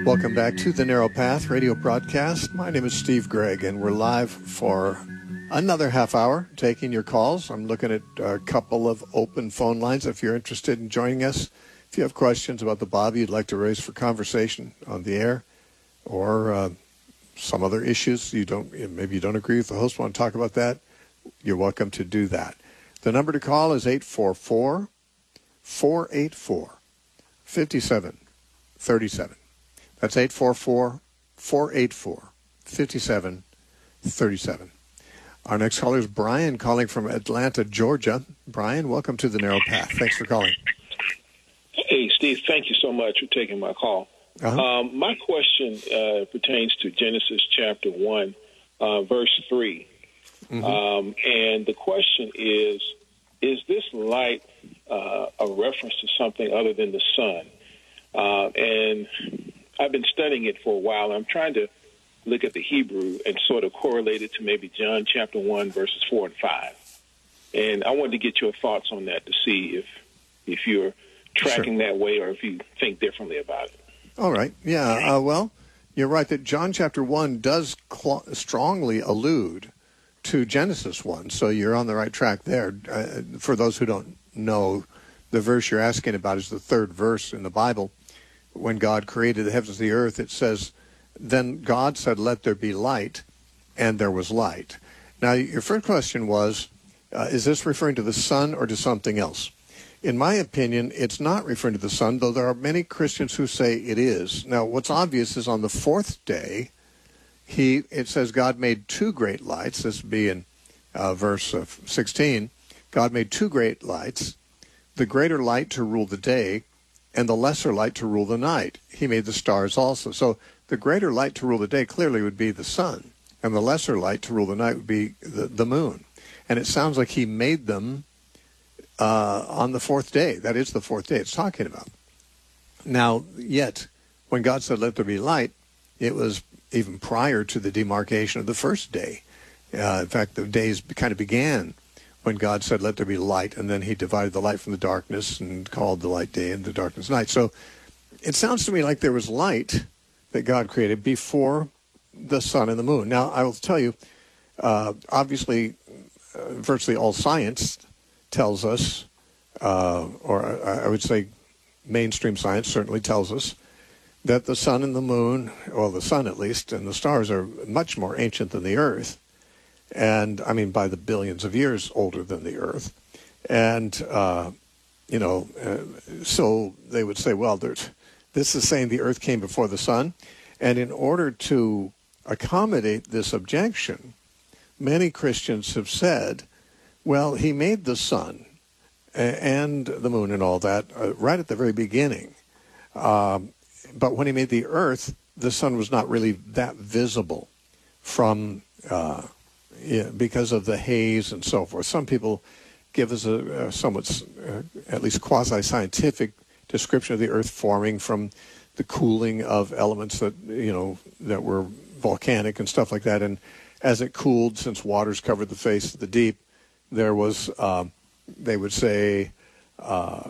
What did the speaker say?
Welcome back to the Narrow Path radio broadcast. My name is Steve Gregg, and we're live for another half hour taking your calls. I'm looking at a couple of open phone lines if you're interested in joining us. If you have questions about the Bible you'd like to raise for conversation on the air, or some other issues maybe you don't agree with the host, want to talk about that, you're welcome to do that. The number to call is 844-484-5737. That's 844-484-5737. Our next caller is Brian, calling from Atlanta, Georgia. Brian, welcome to the Narrow Path. Thanks for calling. Hey, Steve, thank you so much for taking my call. My question pertains to Genesis chapter 1, verse 3. Mm-hmm. And the question is this light a reference to something other than the sun? And I've been studying it for a while. I'm trying to look at the Hebrew and sort of correlate it to maybe John chapter 1, verses 4 and 5. And I wanted to get your thoughts on that to see if you're tracking that way or if you think differently about it. All right. Yeah. Well, you're right that John chapter 1 does strongly allude to Genesis 1. So you're on the right track there. For those who don't know, the verse you're asking about is the third verse in the Bible. When God created the heavens and the earth, it says, "Then God said, 'Let there be light,' and there was light." Now, your first question was, is this referring to the sun or to something else? In my opinion, it's not referring to the sun, though there are many Christians who say it is. Now, what's obvious is on the fourth day, it says God made two great lights. This would be in verse 16. God made two great lights, the greater light to rule the day, and the lesser light to rule the night. He made the stars also. So the greater light to rule the day clearly would be the sun, and the lesser light to rule the night would be the moon. And it sounds like he made them on the fourth day. That is the fourth day it's talking about. Now, yet, when God said, "Let there be light," it was even prior to the demarcation of the first day. In fact, the days kind of began when God said, "Let there be light," and then he divided the light from the darkness and called the light day and the darkness night. So it sounds to me like there was light that God created before the sun and the moon. Now, I will tell you, obviously, virtually all science tells us, or I would say mainstream science certainly tells us, that the sun and the moon, well, the sun at least, and the stars are much more ancient than the earth. And, I mean, by the billions of years older than the earth. And, so they would say, well, this is saying the earth came before the sun. And in order to accommodate this objection, many Christians have said, well, he made the sun and the moon and all that right at the very beginning. But when he made the earth, the sun was not really that visible from because of the haze and so forth. Some people give us a somewhat, at least quasi-scientific description of the earth forming from the cooling of elements that were volcanic and stuff like that. And as it cooled, since waters covered the face of the deep, there was, they would say,